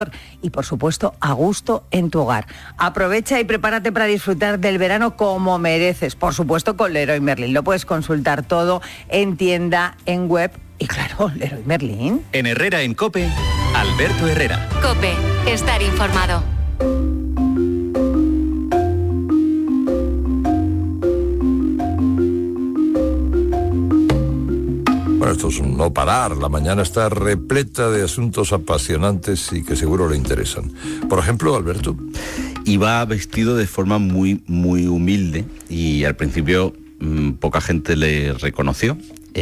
y, por supuesto, a gusto en tu hogar. Aprovecha y prepárate para disfrutar del verano como mereces, por supuesto con Leroy Merlin. Lo puedes consultar todo en tienda, en web y, claro, Leroy Merlin. En Herrera en COPE, Alberto Herrera. COPE, estar informado. Bueno, esto es un no parar. La mañana está repleta de asuntos apasionantes y que seguro le interesan. Por ejemplo, Alberto. Iba vestido de forma muy, muy humilde y al principio poca gente le reconoció.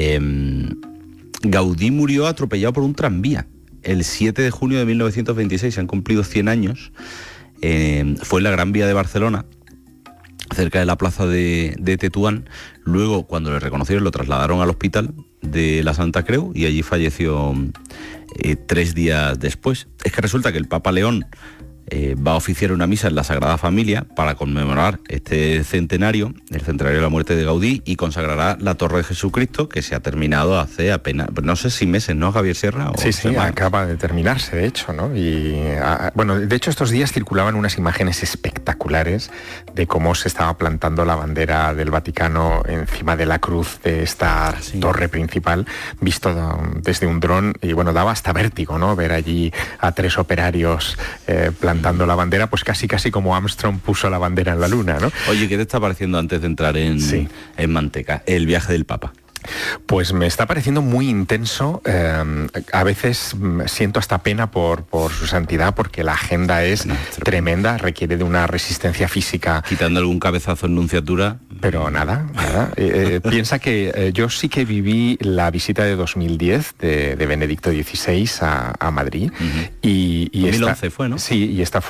Gaudí murió atropellado por un tranvía. El 7 de junio de 1926, se han cumplido 100 años. Fue en la Gran Vía de Barcelona, cerca de la plaza de Tetuán. Luego, cuando le reconocieron, lo trasladaron al hospital de la Santa Creu y allí falleció 3 días después. Es que resulta que el Papa León va a oficiar una misa en la Sagrada Familia para conmemorar este centenario, el centenario de la muerte de Gaudí, y consagrará la Torre de Jesucristo, que se ha terminado hace apenas, no sé si meses, ¿no, Javier Sierra? Sí, acaba de terminarse, de hecho, ¿no? Y bueno, de hecho estos días circulaban unas imágenes espectaculares de cómo se estaba plantando la bandera del Vaticano encima de la cruz de esta torre principal, visto desde un dron, y bueno, daba hasta vértigo, ¿no? Ver allí a 3 operarios plantando la bandera, pues casi como Armstrong puso la bandera en la luna, ¿no? Oye, ¿qué te está pareciendo, antes de entrar en Manteca, el viaje del Papa? Pues me está pareciendo muy intenso. A veces siento hasta pena por su santidad, porque la agenda es tremenda, requiere de una resistencia física. Quitando algún cabezazo en nunciatura. Pero nada. Piensa que yo sí que viví la visita de 2010 de Benedicto XVI a Madrid. Y 2011 fue, ¿no? Sí, y esta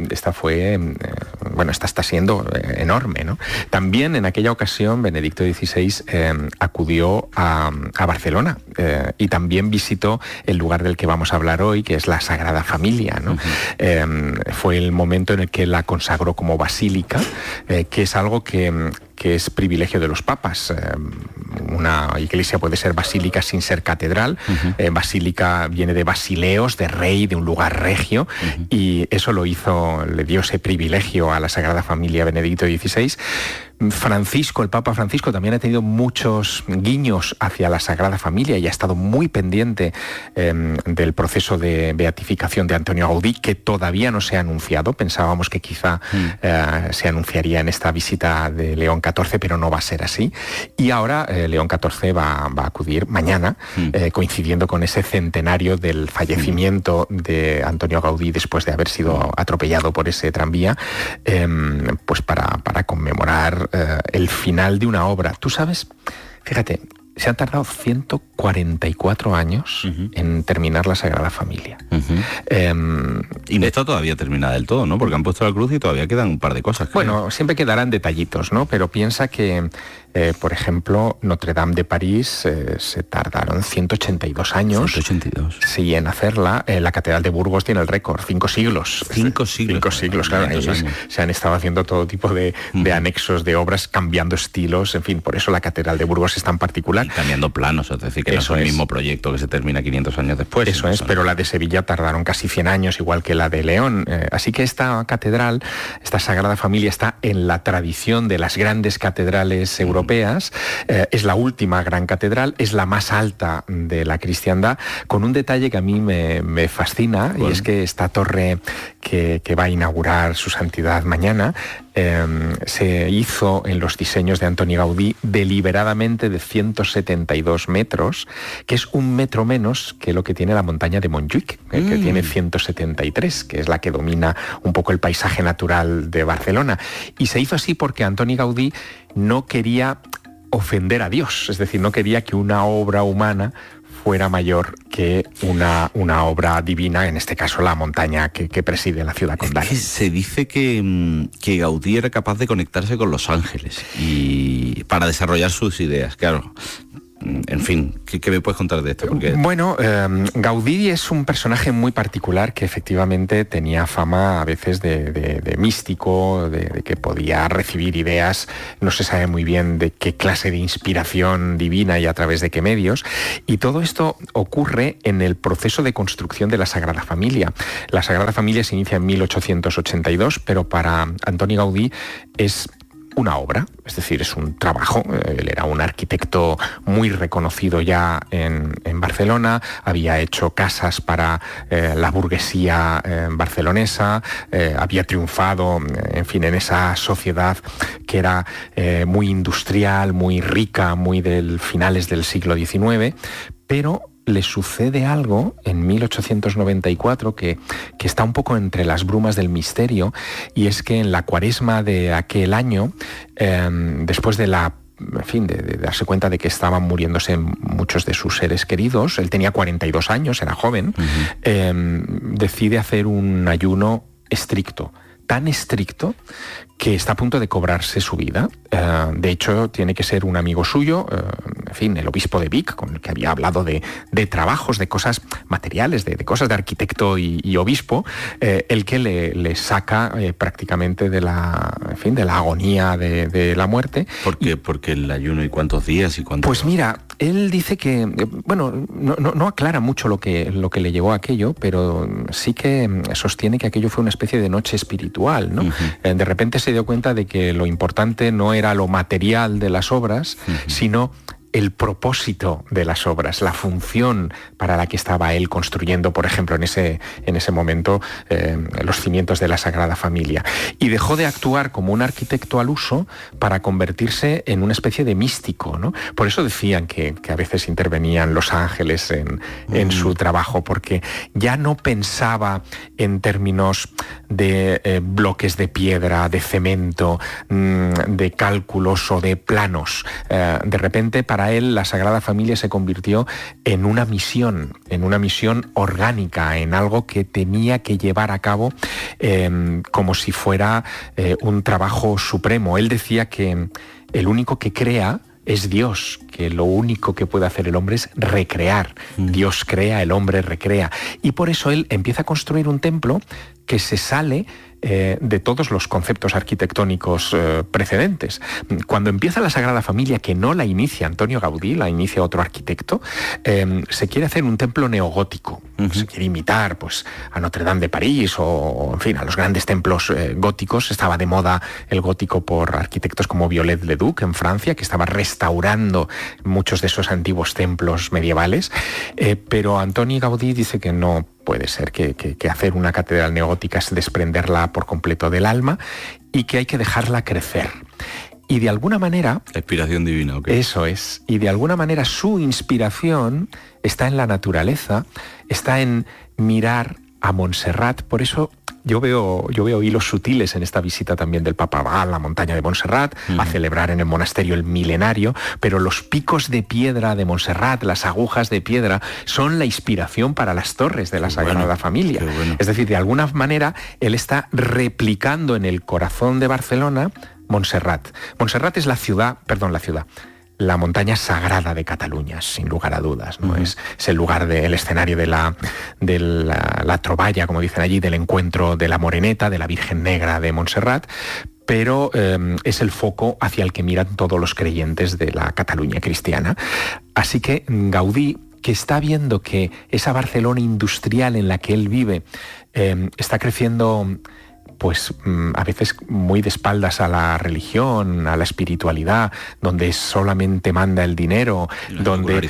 está siendo enorme, ¿no? También en aquella ocasión Benedicto XVI acudió a Barcelona y también visitó el lugar del que vamos a hablar hoy, que es la Sagrada Familia, ¿no? Fue el momento en el que la consagró como basílica, que es algo que es privilegio de los papas. Una iglesia puede ser basílica sin ser catedral. Basílica viene de basileos, de rey, de un lugar regio, y eso le dio ese privilegio a la Sagrada Familia Benedicto XVI. Francisco, el Papa Francisco, también ha tenido muchos guiños hacia la Sagrada Familia y ha estado muy pendiente del proceso de beatificación de Antonio Gaudí, que todavía no se ha anunciado. Pensábamos que quizá se anunciaría en esta visita de León XIV, pero no va a ser así. Y ahora León XIV va a acudir mañana, coincidiendo con ese centenario del fallecimiento de Antonio Gaudí después de haber sido atropellado por ese tranvía, pues para conmemorar el final de una obra. Tú sabes, fíjate, se han tardado 144 años en terminar la Sagrada Familia. Y no está todavía terminada del todo, ¿no? Porque han puesto la cruz y todavía quedan un par de cosas. Bueno, siempre quedarán detallitos, ¿no? Pero piensa que, por ejemplo, Notre Dame de París se tardaron 182 años. 182. Sí, en hacerla. La Catedral de Burgos tiene el récord, 5 siglos. 5 siglos. 5 siglos, claro. Se han estado haciendo todo tipo de anexos de obras, cambiando estilos, en fin, por eso la Catedral de Burgos es tan particular. Y cambiando planos, es decir, que no es el mismo proyecto que se termina 500 años después. Eso es, pero la de Sevilla tardaron casi 100 años, igual que la de León. Así que esta catedral, esta Sagrada Familia, está en la tradición de las grandes catedrales europeas. Es la última gran catedral, es la más alta de la cristiandad, con un detalle que a mí me fascina, y es que esta torre que va a inaugurar su santidad mañana se hizo en los diseños de Antoni Gaudí deliberadamente de 172 metros, que es 1 metro menos que lo que tiene la montaña de Montjuïc, que tiene 173, que es la que domina un poco el paisaje natural de Barcelona. Y se hizo así porque Antoni Gaudí no quería ofender a Dios, es decir, no quería que una obra humana fuera mayor que una obra divina, en este caso la montaña que preside la ciudad condal. Es que se dice que Gaudí era capaz de conectarse con los ángeles y para desarrollar sus ideas. Claro, En fin, ¿qué me puedes contar de esto? Porque... Bueno, Gaudí es un personaje muy particular que efectivamente tenía fama a veces de místico, de que podía recibir ideas, no se sabe muy bien de qué clase de inspiración divina y a través de qué medios, y todo esto ocurre en el proceso de construcción de la Sagrada Familia. La Sagrada Familia se inicia en 1882, pero para Antoni Gaudí es una obra, es decir, es un trabajo. Él era un arquitecto muy reconocido ya en Barcelona, había hecho casas para la burguesía barcelonesa, había triunfado, en fin, en esa sociedad que era muy industrial, muy rica, muy del finales del siglo XIX, pero le sucede algo en 1894 que está un poco entre las brumas del misterio, y es que en la Cuaresma de aquel año, después de darse cuenta de que estaban muriéndose muchos de sus seres queridos, él tenía 42 años, era joven, decide hacer un ayuno estricto, tan estricto que está a punto de cobrarse su vida. De hecho, tiene que ser un amigo suyo, en fin, el obispo de Vic, con el que había hablado de trabajos, de cosas materiales, de cosas de arquitecto y obispo, el que le saca prácticamente de la agonía de la muerte. ¿Por qué? Porque el ayuno, ¿y cuántos días y cuántos? Pues mira, él dice que, bueno, no aclara mucho lo que le llevó a aquello, pero sí que sostiene que aquello fue una especie de noche espiritual, ¿no? Uh-huh. De repente se dio cuenta de que lo importante no era lo material de las obras, uh-huh, sino el propósito de las obras, la función para la que estaba él construyendo, por ejemplo, en ese momento, los cimientos de la Sagrada Familia. Y dejó de actuar como un arquitecto al uso para convertirse en una especie de místico, ¿no? Por eso decían que a veces intervenían los ángeles en su trabajo, porque ya no pensaba en términos de bloques de piedra, de cemento, de cálculos o de planos. De repente, para él, la Sagrada Familia se convirtió en una misión orgánica, en algo que tenía que llevar a cabo como si fuera un trabajo supremo. Él decía que el único que crea es Dios, que lo único que puede hacer el hombre es recrear. Dios crea, el hombre recrea. Y por eso él empieza a construir un templo que se sale de todos los conceptos arquitectónicos precedentes. Cuando empieza la Sagrada Familia, que no la inicia Antonio Gaudí, la inicia otro arquitecto, se quiere hacer un templo neogótico. Uh-huh. Se quiere imitar pues, a Notre Dame de París o, en fin, a los grandes templos góticos. Estaba de moda el gótico por arquitectos como Viollet-le-Duc en Francia, que estaba restaurando muchos de esos antiguos templos medievales. Pero Antoni Gaudí dice que no puede ser, que hacer una catedral neogótica es desprenderla por completo del alma y que hay que dejarla crecer. Y de alguna manera... La inspiración divina, ¿ok? Eso es. Y de alguna manera su inspiración está en la naturaleza, está en mirar a Montserrat. Por eso yo veo hilos sutiles en esta visita también del Papa. Va a la montaña de Montserrat, a celebrar en el monasterio el milenario, pero los picos de piedra de Montserrat, las agujas de piedra, son la inspiración para las torres de la Sagrada Familia. Bueno. Es decir, de alguna manera, él está replicando en el corazón de Barcelona Montserrat. Montserrat es la montaña sagrada de Cataluña, sin lugar a dudas, ¿no? Uh-huh. Es el lugar el escenario de la troballa, como dicen allí, del encuentro de la Moreneta, de la Virgen Negra de Montserrat, pero es el foco hacia el que miran todos los creyentes de la Cataluña cristiana. Así que Gaudí, que está viendo que esa Barcelona industrial en la que él vive está creciendo, pues a veces muy de espaldas a la religión, a la espiritualidad, donde solamente manda el dinero, donde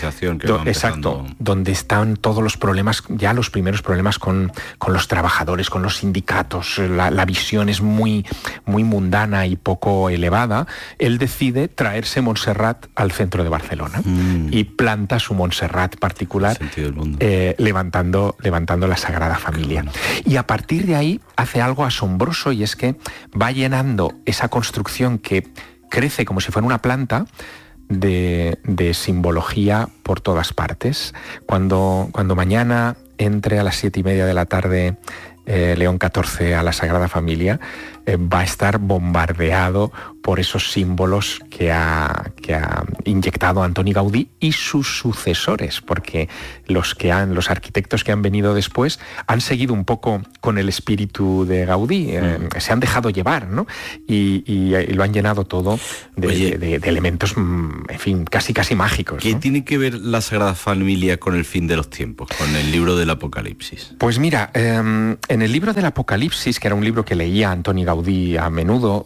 están todos los problemas, ya los primeros problemas con los trabajadores, con los sindicatos, la visión es muy, muy mundana y poco elevada. Él decide traerse Montserrat al centro de Barcelona y planta su Montserrat particular, levantando la Sagrada Familia. Y a partir de ahí hace algo asombroso, y es que va llenando esa construcción que crece como si fuera una planta de simbología por todas partes. Cuando mañana entre a las 7:30 de la tarde León XIV a la Sagrada Familia, va a estar bombardeado por esos símbolos que ha inyectado Antoni Gaudí y sus sucesores, porque los arquitectos que han venido después han seguido un poco con el espíritu de Gaudí, se han dejado llevar, ¿no? Y lo han llenado todo de elementos, en fin, casi mágicos, ¿Qué ¿no? tiene que ver la Sagrada Familia con el fin de los tiempos, con el libro del Apocalipsis? Pues mira, en el libro del Apocalipsis, que era un libro que leía Antoni Gaudí a menudo,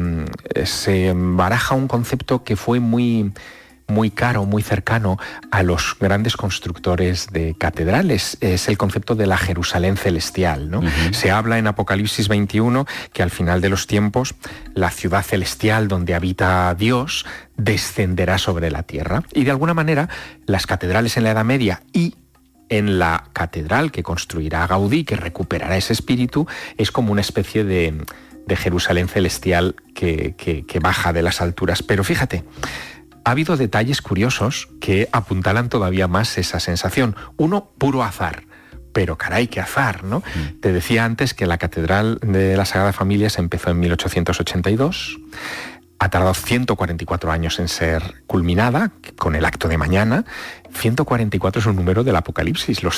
se baraja un concepto que fue muy caro, muy cercano a los grandes constructores de catedrales. Es el concepto de la Jerusalén celestial, ¿no? Se habla en Apocalipsis 21 que al final de los tiempos la ciudad celestial donde habita Dios descenderá sobre la tierra. Y de alguna manera las catedrales en la Edad Media y en la catedral que construirá Gaudí, que recuperará ese espíritu, es como una especie de Jerusalén celestial que baja de las alturas. Pero fíjate, ha habido detalles curiosos que apuntalan todavía más esa sensación. Uno, puro azar. Pero caray, qué azar, ¿no? Te decía antes que la Catedral de la Sagrada Familia se empezó en 1882. Ha tardado 144 años en ser culminada, con el acto de mañana. 144 es un número del Apocalipsis, los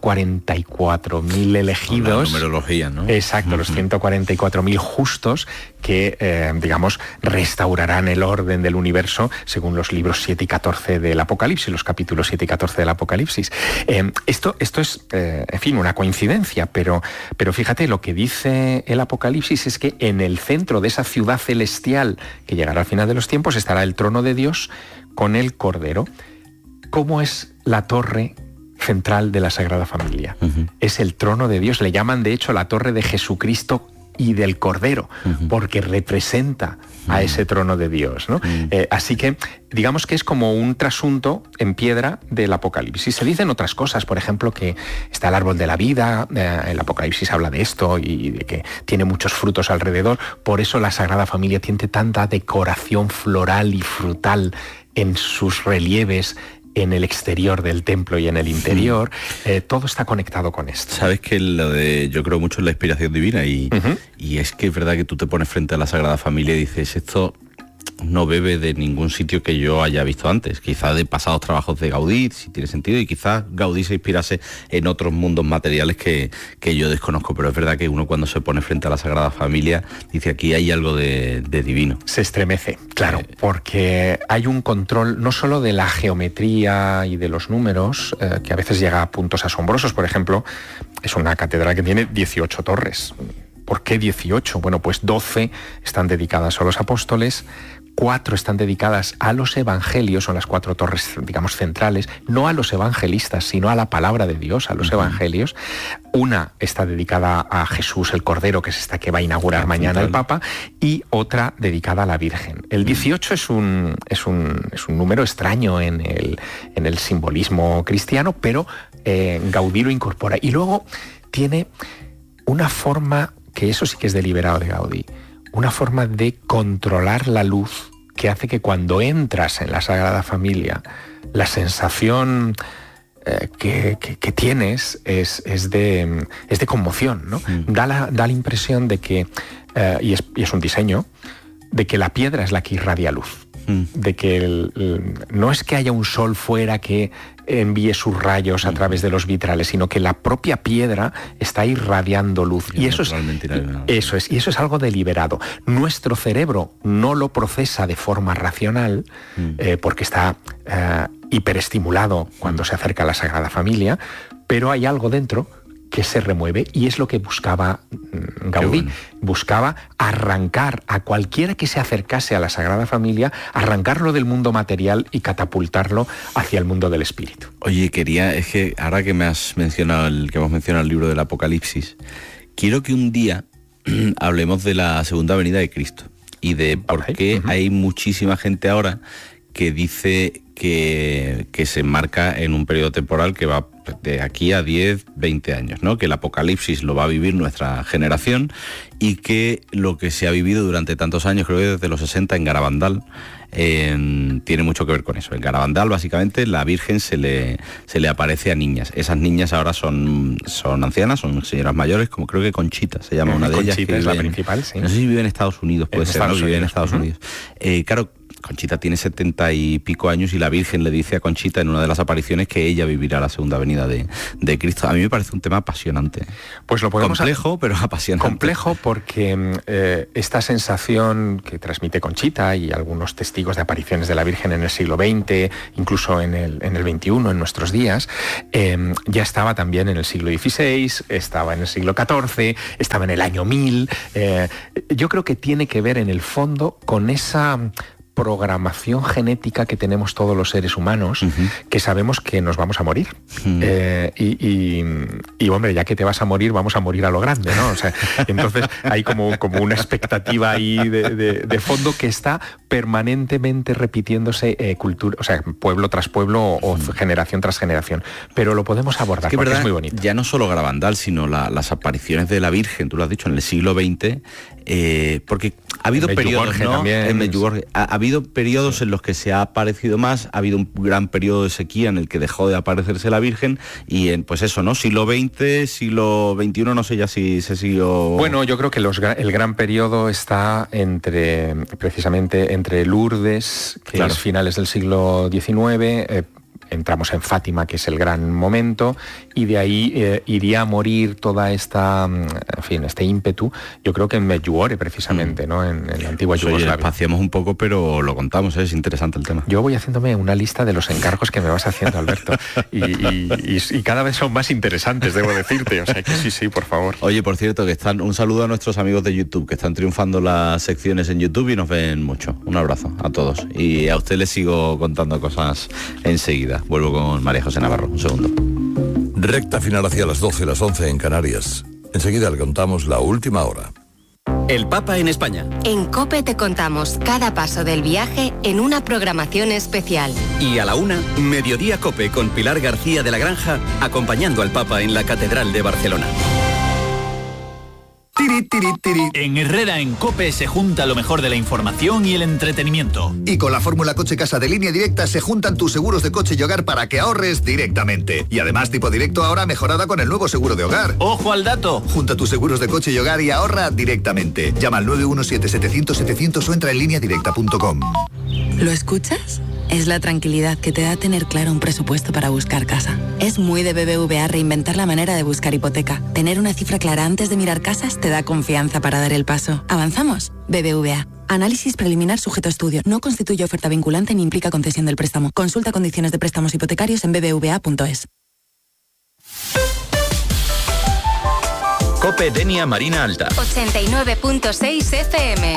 144.000 elegidos. La numerología, ¿no? Exacto, los 144.000 justos que, digamos, restaurarán el orden del universo según los libros 7 y 14 del Apocalipsis, los capítulos 7 y 14 del Apocalipsis. Esto es, en fin, una coincidencia, pero fíjate, lo que dice el Apocalipsis es que en el centro de esa ciudad celestial que llegará al final de los tiempos estará el trono de Dios con el Cordero. ¿Cómo es la torre central de la Sagrada Familia? Es el trono de Dios. Le llaman, de hecho, la torre de Jesucristo y del Cordero, porque representa a ese trono de Dios, ¿no? Así que, digamos que es como un trasunto en piedra del Apocalipsis. Se dicen otras cosas, por ejemplo, que está el árbol de la vida, el Apocalipsis habla de esto y de que tiene muchos frutos alrededor, por eso la Sagrada Familia tiene tanta decoración floral y frutal en sus relieves, en el exterior del templo y en el interior, todo está conectado con esto. Sabes que yo creo mucho en la inspiración divina y es que es verdad que tú te pones frente a la Sagrada Familia y dices, esto no bebe de ningún sitio que yo haya visto antes, quizá de pasados trabajos de Gaudí, si tiene sentido, y quizás Gaudí se inspirase en otros mundos materiales que yo desconozco, pero es verdad que uno cuando se pone frente a la Sagrada Familia dice, aquí hay algo de divino. Se estremece, claro, porque hay un control no solo de la geometría y de los números, que a veces llega a puntos asombrosos. Por ejemplo, es una catedral que tiene 18 torres. ¿Por qué 18? Bueno, pues 12 están dedicadas a los apóstoles, 4 están dedicadas a los evangelios, son las 4 torres, digamos, centrales, no a los evangelistas, sino a la palabra de Dios, a los evangelios. Una está dedicada a Jesús, el Cordero, que es esta que va a inaugurar mañana el Papa, y otra dedicada a la Virgen. El 18 es un número extraño en el simbolismo cristiano, pero Gaudí lo incorpora. Y luego tiene una forma, que eso sí que es deliberado de Gaudí, una forma de controlar la luz que hace que cuando entras en la Sagrada Familia, la sensación que tienes es de conmoción, ¿no? Da la impresión de que, y es un diseño, de que la piedra es la que irradia luz. De que no es que haya un sol fuera que envíe sus rayos a través de los vitrales, sino que la propia piedra está irradiando luz. Y eso es algo deliberado. Nuestro cerebro no lo procesa de forma racional, porque está hiperestimulado cuando se acerca a la Sagrada Familia, pero hay algo dentro que se remueve, y es lo que buscaba Gaudí. Bueno. Buscaba arrancar a cualquiera que se acercase a la Sagrada Familia, arrancarlo del mundo material y catapultarlo hacia el mundo del espíritu. Oye, es que ahora que hemos mencionado el libro del Apocalipsis, quiero que un día hablemos de la segunda venida de Cristo y de por qué hay muchísima gente ahora que dice que se enmarca en un periodo temporal que va de aquí a 10, 20 años, ¿no? Que el apocalipsis lo va a vivir nuestra generación y que lo que se ha vivido durante tantos años, creo que desde los 60 en Garabandal, tiene mucho que ver con eso. En Garabandal, básicamente, la Virgen se le aparece a niñas. Esas niñas ahora son ancianas, son señoras mayores, como creo que Conchita se llama una de ellas. Conchita es la principal, sí. No sé si vive en Estados Unidos, puede ser, ¿no? Vive en Estados Unidos. Claro, Conchita tiene 70 y pico años y la Virgen le dice a Conchita en una de las apariciones que ella vivirá la segunda venida de Cristo. A mí me parece un tema apasionante. Pues lo podemos... Complejo, pero apasionante. Complejo porque esta sensación que transmite Conchita y algunos testigos de apariciones de la Virgen en el siglo XX, incluso en el XXI, en nuestros días, ya estaba también en el siglo XVI, estaba en el siglo XIV, estaba en el año 1000. Yo creo que tiene que ver en el fondo con esa programación genética que tenemos todos los seres humanos, que sabemos que nos vamos a morir. Y hombre, ya que te vas a morir, vamos a morir a lo grande, ¿no? O sea, entonces hay como una expectativa ahí de fondo que está permanentemente repitiéndose cultura, o sea, pueblo tras pueblo o generación tras generación. Pero lo podemos abordar, porque verdad, es muy bonito. Ya no solo Garabandal, sino las apariciones de la Virgen, tú lo has dicho, en el siglo XX, porque ha habido periodos, ¿no? También, en Medjugorje. Ha habido periodos en los que se ha aparecido más, ha habido un gran periodo de sequía en el que dejó de aparecerse la Virgen y pues eso, ¿no? Siglo XX, siglo XXI, no sé ya si se siguió... Bueno, yo creo que el gran periodo está precisamente entre Lourdes, que es finales del siglo XIX, entramos en Fátima, que es el gran momento, y de ahí iría a morir toda esta, en fin, este ímpetu, yo creo que en Medjugorje precisamente, ¿no? En la antigua Yugoslavia. Espaciamos un poco, pero lo contamos, es interesante el tema. Yo voy haciéndome una lista de los encargos que me vas haciendo, Alberto, y cada vez son más interesantes, debo decirte, o sea que sí, por favor. Oye, por cierto, que un saludo a nuestros amigos de YouTube, que están triunfando las secciones en YouTube y nos ven mucho. Un abrazo a todos. Y a usted les sigo contando cosas enseguida. Vuelvo con María José Navarro, un segundo. Recta final hacia las 12, las 11 en Canarias. Enseguida le contamos la última hora. El Papa en España. En COPE te contamos cada paso del viaje en una programación especial. Y a la 1, Mediodía COPE con Pilar García de la Granja, acompañando al Papa en la Catedral de Barcelona. En Herrera en COPE se junta lo mejor de la información y el entretenimiento. Y con la fórmula Coche Casa de Línea Directa se juntan tus seguros de coche y hogar para que ahorres directamente. Y además Tipo Directo ahora mejorada con el nuevo seguro de hogar. ¡Ojo al dato! Junta tus seguros de coche y hogar y ahorra directamente. Llama al 917-700-700 o entra en lineadirecta.com. ¿Lo escuchas? Es la tranquilidad que te da tener claro un presupuesto para buscar casa. Es muy de BBVA reinventar la manera de buscar hipoteca. Tener una cifra clara antes de mirar casas te da confianza para dar el paso. ¿Avanzamos? BBVA. Análisis preliminar sujeto a estudio. No constituye oferta vinculante ni implica concesión del préstamo. Consulta condiciones de préstamos hipotecarios en bbva.es. COPE Denia Marina Alta. 89.6 FM.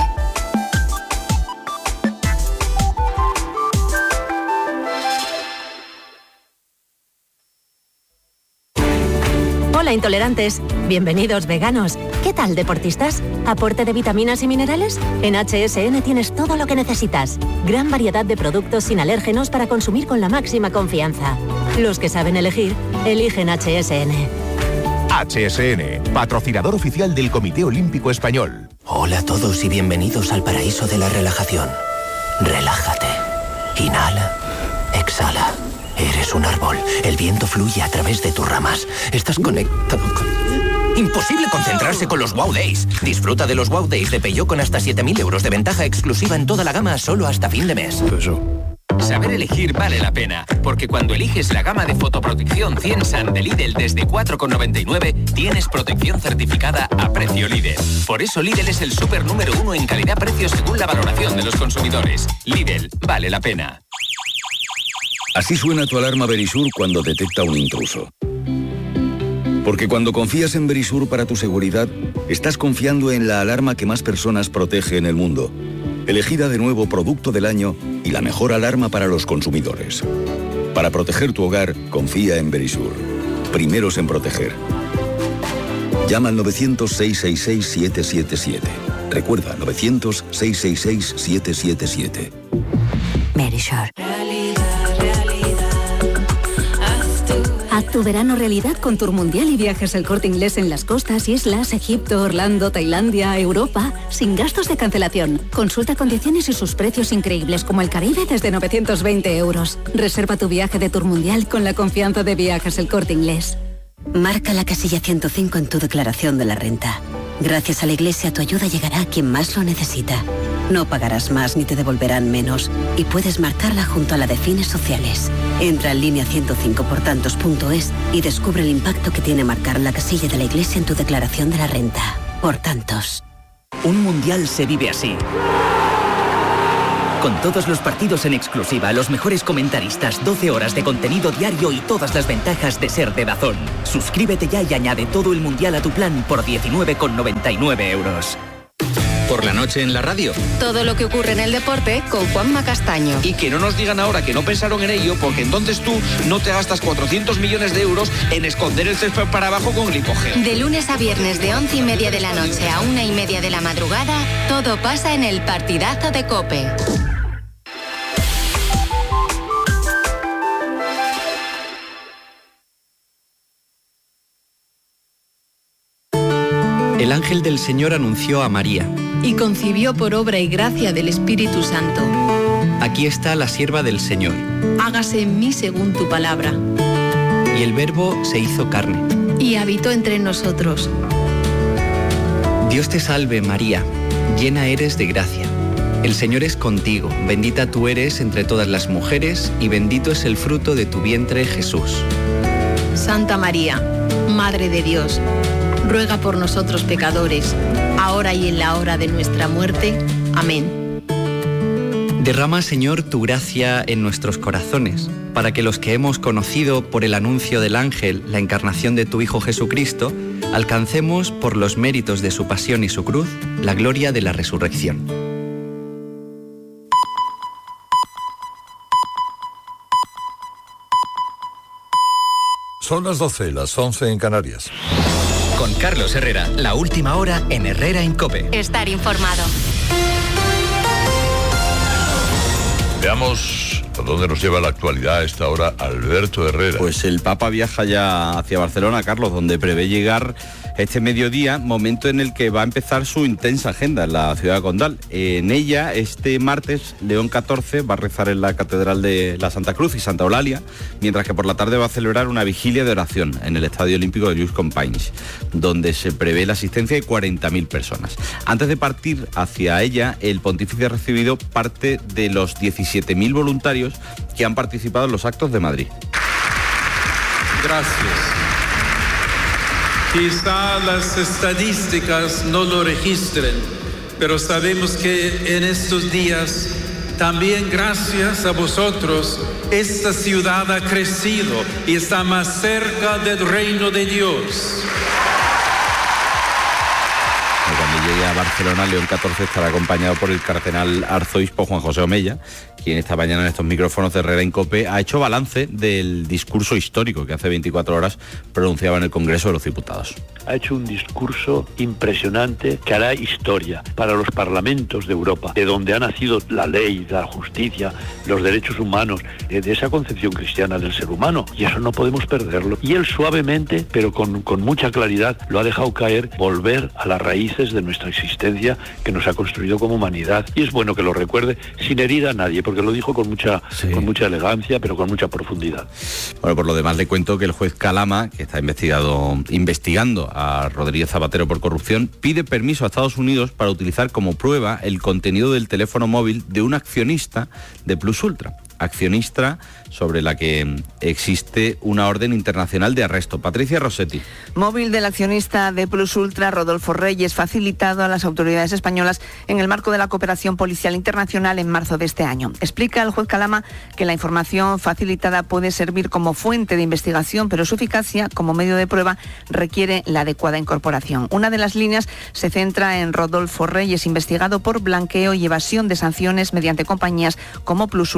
Hola intolerantes, bienvenidos veganos. ¿Qué tal deportistas? ¿Aporte de vitaminas y minerales? En HSN tienes todo lo que necesitas. Gran variedad de productos sin alérgenos para consumir con la máxima confianza. Los que saben elegir, eligen HSN. HSN, patrocinador oficial del Comité Olímpico Español. Hola a todos y bienvenidos al paraíso de la relajación. Relájate. Inhala. Exhala. Eres un árbol. El viento fluye a través de tus ramas. Estás conectado con... Imposible concentrarse con los Wow Days. Disfruta de los Wow Days de Peugeot con hasta 7.000 euros de ventaja exclusiva en toda la gama solo hasta fin de mes. Saber elegir vale la pena, porque cuando eliges la gama de fotoprotección 100 Sun de Lidl desde 4,99, tienes protección certificada a precio Lidl. Por eso Lidl es el súper número 1 en calidad-precio según la valoración de los consumidores. Lidl, vale la pena. Así suena tu alarma Verisur cuando detecta un intruso. Porque cuando confías en Verisur para tu seguridad, estás confiando en la alarma que más personas protege en el mundo. Elegida de nuevo Producto del Año y la mejor alarma para los consumidores. Para proteger tu hogar, confía en Verisur. Primeros en proteger. Llama al 900-666-777. Recuerda, 900-666-777. Verisure. Haz tu verano realidad con Tour Mundial y viajes El Corte Inglés en las costas, islas, Egipto, Orlando, Tailandia, Europa, sin gastos de cancelación. Consulta condiciones y sus precios increíbles como el Caribe desde 920 euros. Reserva tu viaje de Tour Mundial con la confianza de viajes El Corte Inglés. Marca la casilla 105 en tu declaración de la renta. Gracias a la Iglesia tu ayuda llegará a quien más lo necesita. No pagarás más ni te devolverán menos y puedes marcarla junto a la de fines sociales. Entra en línea105portantos.es y descubre el impacto que tiene marcar la casilla de la Iglesia en tu declaración de la renta. Por tantos. Un mundial se vive así. Con todos los partidos en exclusiva, los mejores comentaristas, 12 horas de contenido diario y todas las ventajas de ser de DAZN. Suscríbete ya y añade todo el mundial a tu plan por 19,99 euros. Por la noche en la radio. Todo lo que ocurre en el deporte con Juanma Castaño. Y que no nos digan ahora que no pensaron en ello, porque entonces tú no te gastas 400 millones de euros en esconder el césped para abajo con glicógeno. De lunes a viernes de 11:30 de la noche a 1:30 de la madrugada, todo pasa en el partidazo de COPE. El ángel del Señor anunció a María. Y concibió por obra y gracia del Espíritu Santo. Aquí está la sierva del Señor. Hágase en mí según tu palabra. Y el Verbo se hizo carne. Y habitó entre nosotros. Dios te salve, María, llena eres de gracia. El Señor es contigo, bendita tú eres entre todas las mujeres, y bendito es el fruto de tu vientre, Jesús. Santa María, Madre de Dios, ruega por nosotros pecadores, ahora y en la hora de nuestra muerte. Amén. Derrama, Señor, tu gracia en nuestros corazones, para que los que hemos conocido por el anuncio del ángel la encarnación de tu Hijo Jesucristo, alcancemos, por los méritos de su pasión y su cruz, la gloria de la resurrección. Son las 12, las 11 en Canarias. Con Carlos Herrera, la última hora en Herrera en COPE. Estar informado. Veamos a dónde nos lleva la actualidad a esta hora Alberto Herrera. Pues el Papa viaja ya hacia Barcelona, Carlos, donde prevé llegar este mediodía, momento en el que va a empezar su intensa agenda en la ciudad condal. En ella, este martes, León XIV va a rezar en la Catedral de la Santa Cruz y Santa Eulalia, mientras que por la tarde va a celebrar una vigilia de oración en el Estadio Olímpico de Lluís Companys, donde se prevé la asistencia de 40.000 personas. Antes de partir hacia ella, el pontífice ha recibido parte de los 17.000 voluntarios que han participado en los actos de Madrid. Gracias. Quizá las estadísticas no lo registren, pero sabemos que en estos días, también gracias a vosotros, esta ciudad ha crecido y está más cerca del reino de Dios. Cuando llegue a Barcelona, León XIV estará acompañado por el cardenal arzobispo Juan José Omeya, quien esta mañana en estos micrófonos de Herrera en COPE ha hecho balance del discurso histórico que hace 24 horas pronunciaba en el Congreso de los Diputados. Ha hecho un discurso impresionante que hará historia para los parlamentos de Europa, de donde ha nacido la ley, la justicia, los derechos humanos, de esa concepción cristiana del ser humano, y eso no podemos perderlo. Y él suavemente, pero con mucha claridad, lo ha dejado caer, volver a las raíces de nuestra existencia que nos ha construido como humanidad. Y es bueno que lo recuerde sin herir a nadie, porque lo dijo con mucha elegancia, pero con mucha profundidad. Bueno, por lo demás le cuento que el juez Calama, que está investigando a Rodríguez Zapatero por corrupción, pide permiso a Estados Unidos para utilizar como prueba el contenido del teléfono móvil de un accionista de Plus Ultra. Accionista sobre la que existe una orden internacional de arresto. Patricia Rossetti. Móvil del accionista de Plus Ultra, Rodolfo Reyes, facilitado a las autoridades españolas en el marco de la cooperación policial internacional en marzo de este año. Explica el juez Calama que la información facilitada puede servir como fuente de investigación, pero su eficacia como medio de prueba requiere la adecuada incorporación. Una de las líneas se centra en Rodolfo Reyes, investigado por blanqueo y evasión de sanciones mediante compañías como Plus Ultra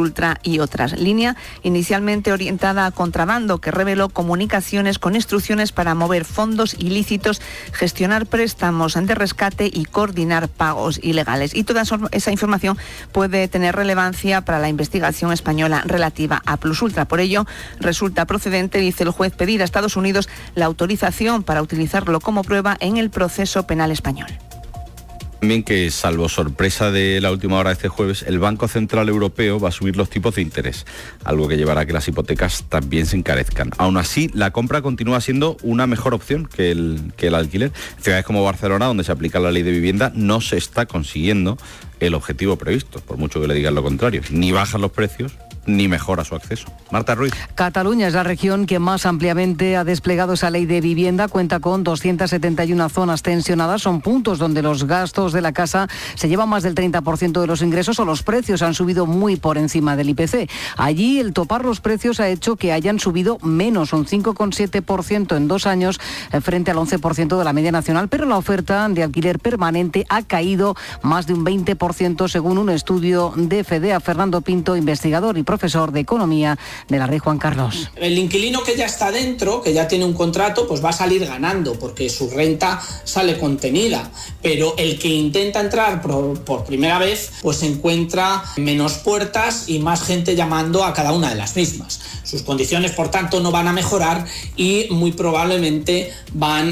y otras. Línea inicialmente orientada a contrabando, que reveló comunicaciones con instrucciones para mover fondos ilícitos, gestionar préstamos de rescate y coordinar pagos ilegales. Y toda esa información puede tener relevancia para la investigación española relativa a Plus Ultra. Por ello, resulta procedente, dice el juez, pedir a Estados Unidos la autorización para utilizarlo como prueba en el proceso penal español. También que, salvo sorpresa de la última hora de este jueves, el Banco Central Europeo va a subir los tipos de interés, algo que llevará a que las hipotecas también se encarezcan. Aún así, la compra continúa siendo una mejor opción que el alquiler. En ciudades como Barcelona, donde se aplica la ley de vivienda, no se está consiguiendo el objetivo previsto, por mucho que le digan lo contrario. Ni bajan los precios, ni mejora su acceso. Marta Ruiz. Cataluña es la región que más ampliamente ha desplegado esa ley de vivienda. Cuenta con 271 zonas tensionadas. Son puntos donde los gastos de la casa se llevan más del 30% de los ingresos o los precios han subido muy por encima del IPC. Allí el topar los precios ha hecho que hayan subido menos, un 5,7% en 2 años frente al 11% de la media nacional, pero la oferta de alquiler permanente ha caído más de un 20% según un estudio de FEDEA. Fernando Pinto, investigador y profesor de Economía de la Rey Juan Carlos. El inquilino que ya está dentro, que ya tiene un contrato, pues va a salir ganando porque su renta sale contenida, pero el que intenta entrar por primera vez pues encuentra menos puertas y más gente llamando a cada una de las mismas. Sus condiciones, por tanto, no van a mejorar y muy probablemente van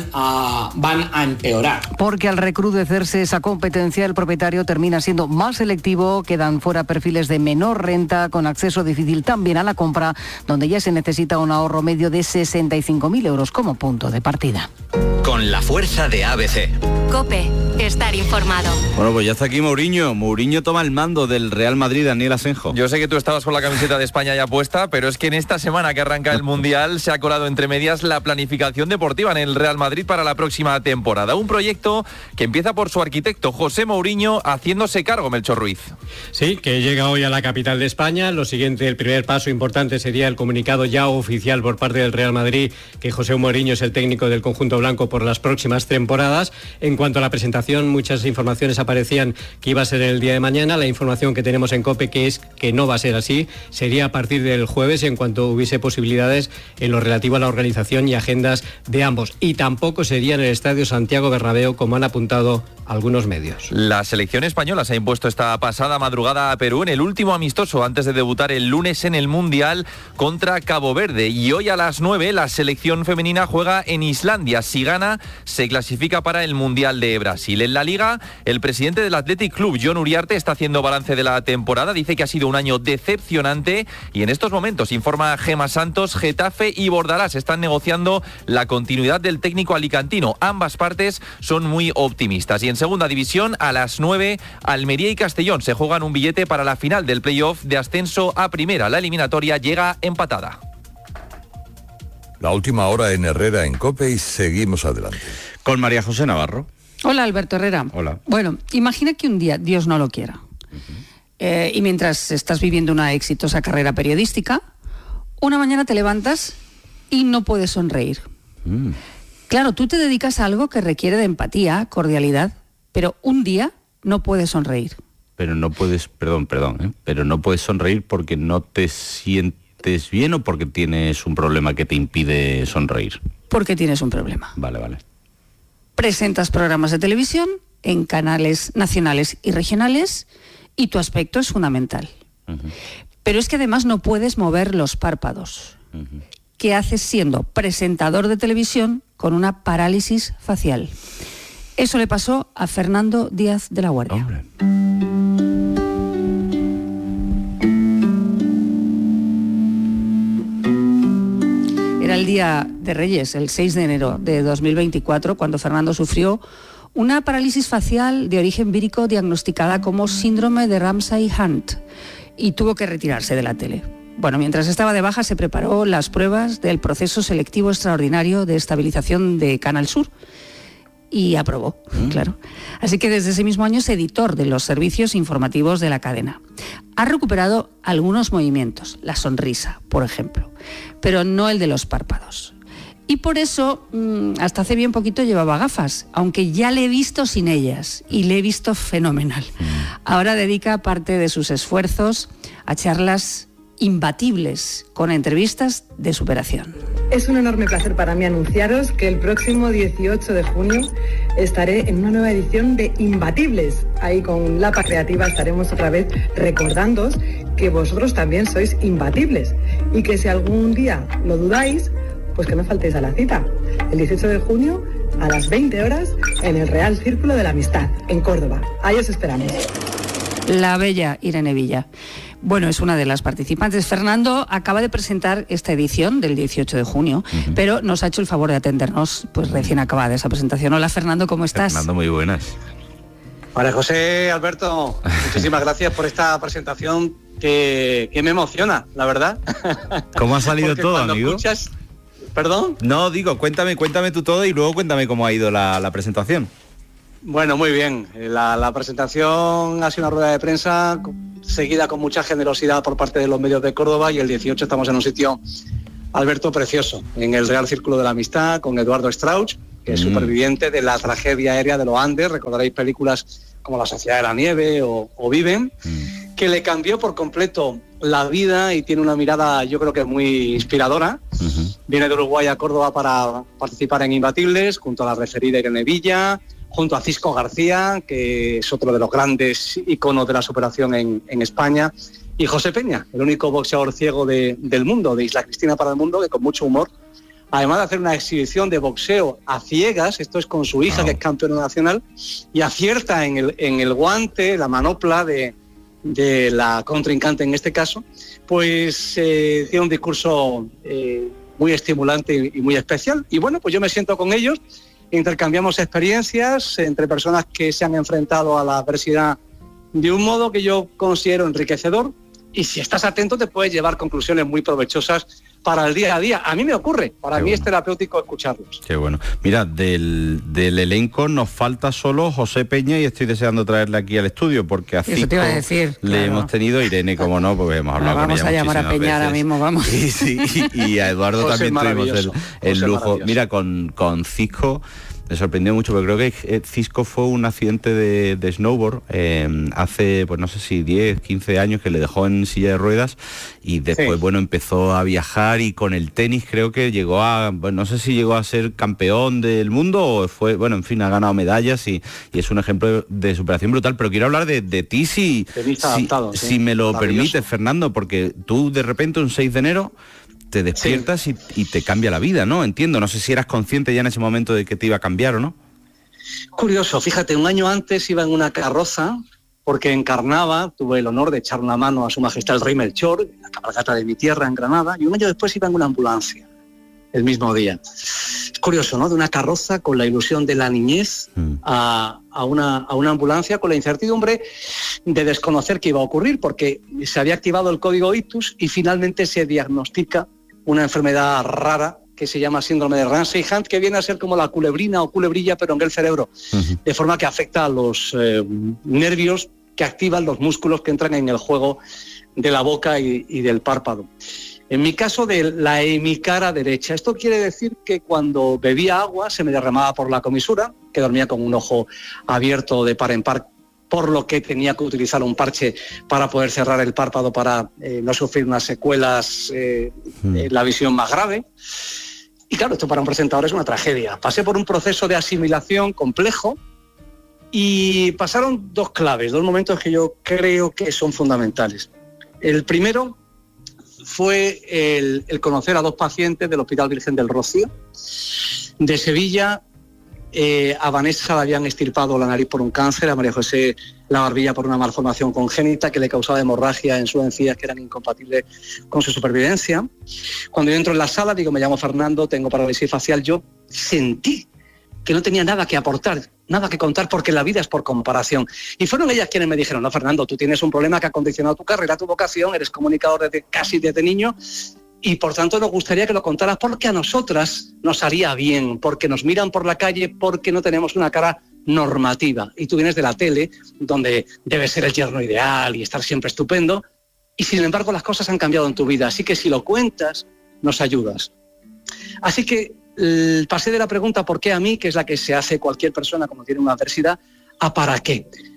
a empeorar. Porque al recrudecerse esa competencia, el propietario termina siendo más selectivo, quedan fuera perfiles de menor renta con acceso difícil también a la compra, donde ya se necesita un ahorro medio de 65.000 euros como punto de partida. Con la fuerza de ABC. COPE, estar informado. Bueno, pues ya está aquí Mourinho. Mourinho toma el mando del Real Madrid, Daniel Asenjo. Yo sé que tú estabas con la camiseta de España ya puesta, pero es que en esta semana que arranca el Mundial se ha colado entre medias la planificación deportiva en el Real Madrid para la próxima temporada. Un proyecto que empieza por su arquitecto, José Mourinho, haciéndose cargo, Melchor Ruiz. Sí, que llega hoy a la capital de España. Lo siguiente, el primer paso importante sería el comunicado ya oficial por parte del Real Madrid que José Mourinho es el técnico del conjunto blanco por las próximas temporadas. En cuanto a la presentación, muchas informaciones aparecían que iba a ser el día de mañana. La información que tenemos en COPE que es que no va a ser así. Sería a partir del jueves en cuanto hubiese posibilidades en lo relativo a la organización y agendas de ambos. Y tampoco sería en el Estadio Santiago Bernabéu, como han apuntado algunos medios. La selección española se ha impuesto esta pasada madrugada a Perú en el último amistoso antes de debutar el lunes en el Mundial contra Cabo Verde. Y hoy a las 9 la selección femenina juega en Islandia. Si gana, se clasifica para el Mundial de Brasil. En la Liga, el presidente del Athletic Club, Jon Uriarte, está haciendo balance de la temporada. Dice que ha sido un año decepcionante y en estos momentos, informa Gemma Santos, Getafe y Bordalás están negociando la continuidad del técnico alicantino. Ambas partes son muy optimistas. Y en segunda división, a las 9, Almería y Castellón se juegan un billete para la final del playoff de ascenso a primera. La eliminatoria llega empatada. La última hora en Herrera en COPE y seguimos adelante. Con María José Navarro. Hola, Alberto Herrera. Hola. Bueno, imagina que un día, Dios no lo quiera, y mientras estás viviendo una exitosa carrera periodística, una mañana te levantas y no puedes sonreír. Claro, tú te dedicas a algo que requiere de empatía, cordialidad, pero un día no puedes sonreír. Pero no puedes, pero no puedes sonreír porque no te sientes bien o porque tienes un problema que te impide sonreír. Porque tienes un problema. Vale. Presentas programas de televisión en canales nacionales y regionales y tu aspecto es fundamental. Pero es que además no puedes mover los párpados. ¿Qué haces siendo presentador de televisión con una parálisis facial? Eso le pasó a Fernando Díaz de la Guardia. Hombre. Era el día de Reyes, el 6 de enero de 2024, cuando Fernando sufrió una parálisis facial de origen vírico diagnosticada como síndrome de Ramsay-Hunt y tuvo que retirarse de la tele. Bueno, mientras estaba de baja se preparó las pruebas del proceso selectivo extraordinario de estabilización de Canal Sur y aprobó, claro. Así que desde ese mismo año es editor de los servicios informativos de la cadena. Ha recuperado algunos movimientos, la sonrisa, por ejemplo, pero no el de los párpados. Y por eso, hasta hace bien poquito llevaba gafas, aunque ya le he visto sin ellas y le he visto fenomenal. Ahora dedica parte de sus esfuerzos a charlas Imbatibles, con entrevistas de superación. Es un enorme placer para mí anunciaros que el próximo 18 de junio estaré en una nueva edición de Imbatibles. Ahí con Lapa Creativa estaremos otra vez recordándoos que vosotros también sois imbatibles y que si algún día lo dudáis, pues que no faltéis a la cita. El 18 de junio a las 20 horas en el Real Círculo de la Amistad, en Córdoba. Ahí os esperamos. La bella Irene Villa. Bueno, es una de las participantes. Fernando acaba de presentar esta edición del 18 de junio, pero nos ha hecho el favor de atendernos pues recién acabada esa presentación. Hola Fernando, ¿cómo estás? Fernando, muy buenas. María José, Alberto, muchísimas gracias por esta presentación que me emociona, la verdad. ¿Cómo ha salido todo, amigo? Escuchas... ¿Perdón? No, digo, cuéntame tú todo y luego cuéntame cómo ha ido la presentación. Bueno, muy bien. La presentación ha sido una rueda de prensa seguida con mucha generosidad por parte de los medios de Córdoba y el 18 estamos en un sitio, Alberto, precioso, en el Real Círculo de la Amistad con Eduardo Strauch, que es superviviente de la tragedia aérea de los Andes. Recordaréis películas como La Sociedad de la Nieve o Viven, que le cambió por completo la vida y tiene una mirada, yo creo que muy inspiradora. Viene de Uruguay a Córdoba para participar en Imbatibles, junto a la referida Irene Villa, junto a Cisco García, que es otro de los grandes iconos de la superación en España, y José Peña, el único boxeador ciego del mundo, de Isla Cristina para el mundo, que con mucho humor, además de hacer una exhibición de boxeo a ciegas, esto es con su hija, que es campeona nacional, y acierta en el guante, la manopla de la contrincante en este caso, pues tiene un discurso muy estimulante y muy especial. Y bueno, pues yo me siento con ellos, intercambiamos experiencias entre personas que se han enfrentado a la adversidad de un modo que yo considero enriquecedor, y si estás atento te puedes llevar conclusiones muy provechosas para el día a día. A mí me ocurre, para mí es terapéutico escucharlos. Qué bueno. Mira, del elenco nos falta solo José Peña y estoy deseando traerle aquí al estudio porque a Cisco te iba a decir, le hemos tenido, Irene, como no, porque hemos hablado con ella. Vamos a llamar a Peña veces. Ahora mismo, vamos. Sí, y a Eduardo José, también tuvimos el lujo. Mira, con Cisco me sorprendió mucho, porque creo que Cisco fue un accidente de snowboard hace, pues no sé si 10, 15 años, que le dejó en silla de ruedas y después, bueno, empezó a viajar y con el tenis creo que llegó a, bueno, no sé si llegó a ser campeón del mundo o fue, bueno, en fin, ha ganado medallas y es un ejemplo de superación brutal. Pero quiero hablar de ti si me lo permites, Fernando, porque tú de repente un 6 de enero te despiertas y te cambia la vida, ¿no? Entiendo, no sé si eras consciente ya en ese momento de que te iba a cambiar o no. Curioso, fíjate, un año antes iba en una carroza porque encarnaba, tuve el honor de echar una mano a su majestad el rey Melchor, la cabalgata de mi tierra en Granada, y un año después iba en una ambulancia, el mismo día. Es curioso, ¿no? De una carroza con la ilusión de la niñez a una ambulancia con la incertidumbre de desconocer qué iba a ocurrir, porque se había activado el código ictus y finalmente se diagnostica una enfermedad rara que se llama síndrome de Ramsay-Hunt, que viene a ser como la culebrina o culebrilla, pero en el cerebro, de forma que afecta a los nervios que activan los músculos que entran en el juego de la boca y del párpado. En mi caso, de la hemicara derecha. Esto quiere decir que cuando bebía agua se me derramaba por la comisura, que dormía con un ojo abierto de par en par, por lo que tenía que utilizar un parche para poder cerrar el párpado para no sufrir unas secuelas, la visión más grave. Y claro, esto para un presentador es una tragedia. Pasé por un proceso de asimilación complejo y pasaron dos claves, dos momentos que yo creo que son fundamentales. El primero fue el conocer a dos pacientes del Hospital Virgen del Rocío de Sevilla. A Vanessa le habían extirpado la nariz por un cáncer, a María José la barbilla por una malformación congénita que le causaba hemorragia en sus encías que eran incompatibles con su supervivencia. Cuando yo entro en la sala, digo, me llamo Fernando, tengo parálisis facial, yo sentí que no tenía nada que aportar, nada que contar, porque la vida es por comparación. Y fueron ellas quienes me dijeron, no, Fernando, tú tienes un problema que ha condicionado tu carrera, tu vocación, eres comunicador casi desde niño, y por tanto nos gustaría que lo contaras porque a nosotras nos haría bien, porque nos miran por la calle, porque no tenemos una cara normativa. Y tú vienes de la tele, donde debes ser el yerno ideal y estar siempre estupendo, y sin embargo las cosas han cambiado en tu vida, así que si lo cuentas, nos ayudas. Así que pasé de la pregunta ¿por qué a mí?, que es la que se hace cualquier persona cuando tiene una adversidad, a ¿para qué?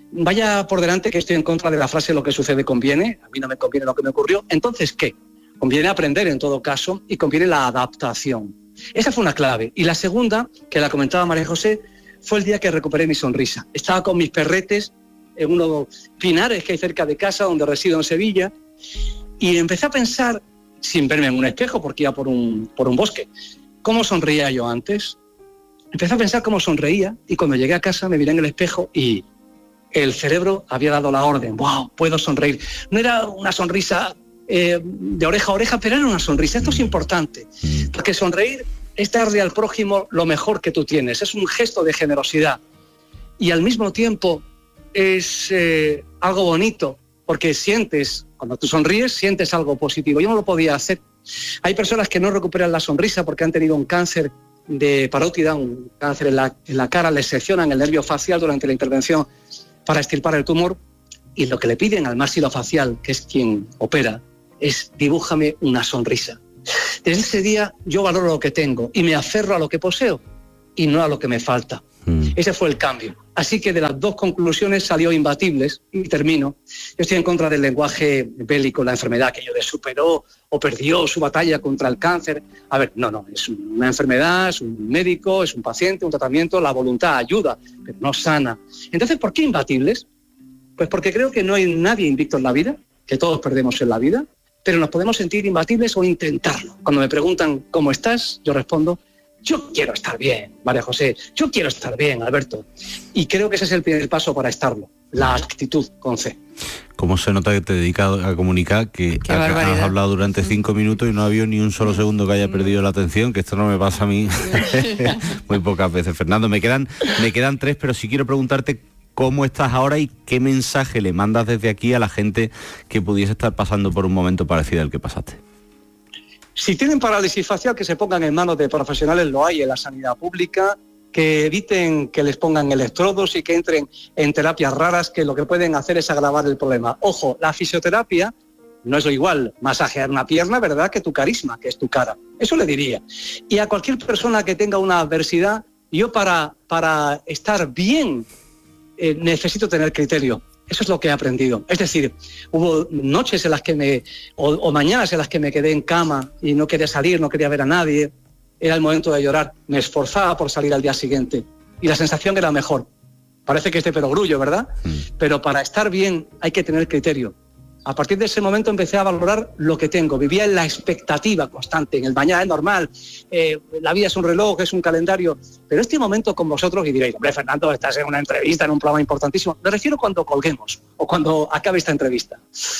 vaya por delante que estoy en contra de la frase lo que sucede conviene, a mí no me conviene lo que me ocurrió. Entonces, ¿qué? Conviene aprender en todo caso y conviene la adaptación. Esa fue una clave. Y la segunda, que la comentaba María José, fue el día que recuperé mi sonrisa. Estaba con mis perretes en unos pinares que hay cerca de casa, donde resido en Sevilla, y empecé a pensar, sin verme en un espejo, porque iba por un bosque, ¿cómo sonreía yo antes? Empecé a pensar cómo sonreía, y cuando llegué a casa me miré en el espejo y el cerebro había dado la orden. ¡Wow! Puedo sonreír. No era una sonrisa de oreja a oreja, pero era una sonrisa. Esto es importante, porque sonreír es darle al prójimo lo mejor que tú tienes. Es un gesto de generosidad. Y al mismo tiempo es algo bonito, porque cuando tú sonríes, sientes algo positivo. Yo no lo podía hacer. Hay personas que no recuperan la sonrisa porque han tenido un cáncer de parótida, un cáncer en la cara, les seccionan el nervio facial durante la intervención para extirpar el tumor, y lo que le piden al maxilofacial, que es quien opera, es dibújame una sonrisa. Desde ese día yo valoro lo que tengo y me aferro a lo que poseo y no a lo que me falta. Ese fue el cambio. Así que de las dos conclusiones salió imbatibles, y termino. Yo estoy en contra del lenguaje bélico, la enfermedad que yo superó o perdió su batalla contra el cáncer. A ver, no, es una enfermedad, es un médico, es un paciente, un tratamiento, la voluntad ayuda, pero no sana. Entonces, ¿por qué imbatibles? Pues porque creo que no hay nadie invicto en la vida, que todos perdemos en la vida, pero nos podemos sentir imbatibles o intentarlo. Cuando me preguntan ¿cómo estás?, yo respondo: yo quiero estar bien, María José, yo quiero estar bien, Alberto. Y creo que ese es el primer paso para estarlo, la actitud con C. ¿Cómo se nota que te dedicas a comunicar, que has hablado durante 5 minutos y no ha habido ni un solo segundo que haya perdido la atención? Que esto no me pasa a mí muy pocas veces. Fernando, me quedan 3, pero sí quiero preguntarte cómo estás ahora y qué mensaje le mandas desde aquí a la gente que pudiese estar pasando por un momento parecido al que pasaste. Si tienen parálisis facial, que se pongan en manos de profesionales, lo hay en la sanidad pública, que eviten que les pongan electrodos y que entren en terapias raras, que lo que pueden hacer es agravar el problema. Ojo, la fisioterapia no es lo igual masajear una pierna, ¿verdad?, que tu carisma, que es tu cara. Eso le diría. Y a cualquier persona que tenga una adversidad, yo para estar bien necesito tener criterio. Eso es lo que he aprendido. Es decir, hubo noches en las que o mañanas en las que me quedé en cama y no quería salir, no quería ver a nadie. Era el momento de llorar. Me esforzaba por salir al día siguiente. Y la sensación era mejor. Parece que es de perogrullo, ¿verdad? Pero para estar bien hay que tener criterio. A partir de ese momento empecé a valorar lo que tengo. Vivía en la expectativa constante, en el mañana es normal, la vida es un reloj, es un calendario. Pero este momento con vosotros, y diréis, hombre, Fernando, estás en una entrevista, en un programa importantísimo. Me refiero cuando colguemos o cuando acabe esta entrevista.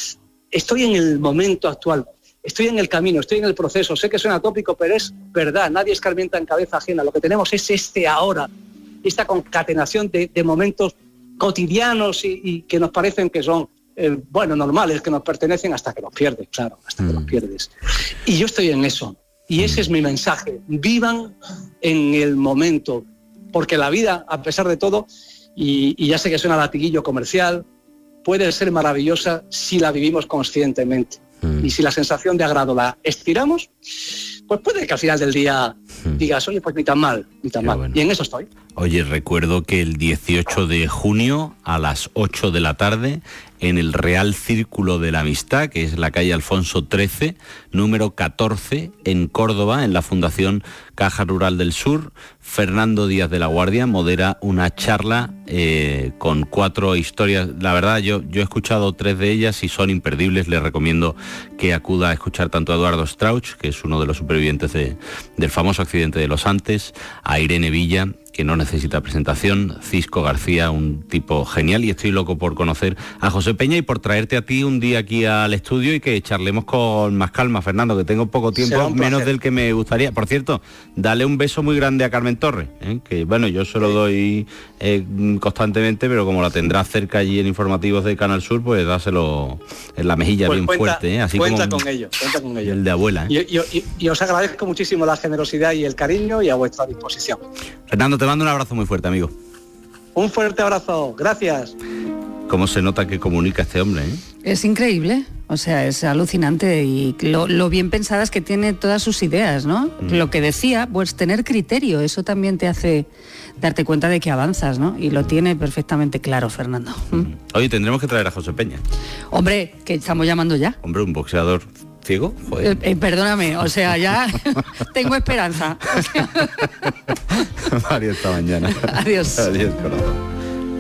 Estoy en el momento actual, estoy en el camino, estoy en el proceso. Sé que suena tópico, pero es verdad. Nadie escarmienta en cabeza ajena. Lo que tenemos es este ahora, esta concatenación de momentos cotidianos y que nos parecen que son normales, que nos pertenecen hasta que los pierdes, claro, hasta que los pierdes. Y yo estoy en eso. Y ese es mi mensaje. Vivan en el momento, porque la vida, a pesar de todo, y ya sé que suena latiguillo comercial, puede ser maravillosa si la vivimos conscientemente. Y si la sensación de agrado la estiramos, pues puede que al final del día digas, oye, pues ni tan mal, ni tan mal. Bueno. Y en eso estoy. Oye, recuerdo que el 18 de junio a las 8 de la tarde, en el Real Círculo de la Amistad, que es la calle Alfonso XIII, número 14, en Córdoba, en la Fundación Caja Rural del Sur, Fernando Díaz de la Guardia modera una charla con 4 historias. La verdad, yo he escuchado 3 de ellas y son imperdibles. Les recomiendo que acuda a escuchar tanto a Eduardo Strauch, que es uno de los supervivientes del famoso accidente de Los Antes, a Irene Villa, que no necesita presentación, Cisco García, un tipo genial, y estoy loco por conocer a José Peña y por traerte a ti un día aquí al estudio y que charlemos con más calma, Fernando, que tengo poco tiempo, menos del que me gustaría. Por cierto, dale un beso muy grande a Carmen Torres, que bueno, yo se lo doy constantemente, pero como la tendrás cerca allí en informativos de Canal Sur, pues dáselo en la mejilla, pues bien fuerte, así cuenta como con ello. El de abuela. Y os agradezco muchísimo la generosidad y el cariño, y a vuestra disposición. Fernando, te mando un abrazo muy fuerte, amigo. Un fuerte abrazo, gracias. ¿Cómo se nota que comunica este hombre, Es increíble. O sea, es alucinante y lo bien pensadas que tiene todas sus ideas, ¿no? Lo que decía, pues tener criterio, eso también te hace darte cuenta de que avanzas, ¿no? Y lo tiene perfectamente claro, Fernando. Oye, tendremos que traer a José Peña. Hombre, que estamos llamando ya. Hombre, un boxeador ciego. Joder. Perdóname, o sea, ya tengo esperanza. Mario, esta mañana. Adiós. Adiós, corazón.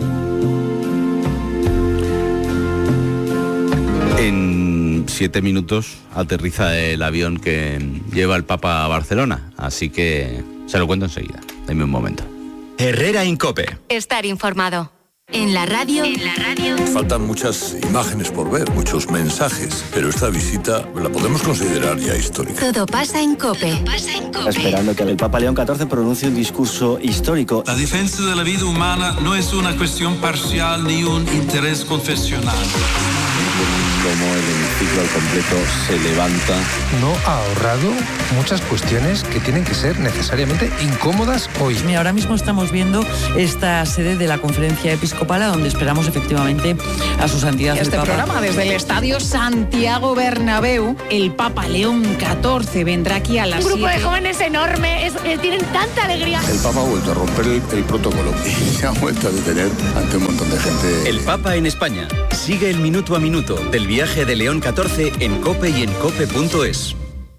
En 7 minutos aterriza el avión que lleva el Papa a Barcelona, así que se lo cuento enseguida. Dame un momento. Herrera Incope. Estar informado. En la radio. Faltan muchas imágenes por ver, muchos mensajes, pero esta visita la podemos considerar ya histórica. Todo pasa en COPE. Esperando que el Papa León XIV pronuncie un discurso histórico. La defensa de la vida humana no es una cuestión parcial ni un interés confesional. Como el hemiciclo al completo se levanta. No ha ahorrado muchas cuestiones que tienen que ser necesariamente incómodas hoy. Mira, ahora mismo estamos viendo esta sede de la Conferencia Episcopal, donde esperamos efectivamente a su santidad este el Papa. Programa desde el Estadio Santiago Bernabéu. El Papa León XIV vendrá aquí a las 7. Un grupo de jóvenes enorme, tienen tanta alegría. El Papa ha vuelto a romper el protocolo y se ha vuelto a detener ante un montón de gente. El Papa en España. Sigue el minuto a minuto del viaje de León XIV en COPE y en COPE.es.